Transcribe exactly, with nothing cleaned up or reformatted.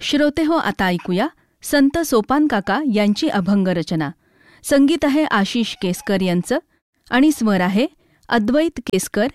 श्रोते हो, आता ऐकूया संत सोपान काका यांची अभंग रचना. संगीत आहे आशिष केसकर यांचं आणि स्वर आहे अद्वैत केसकर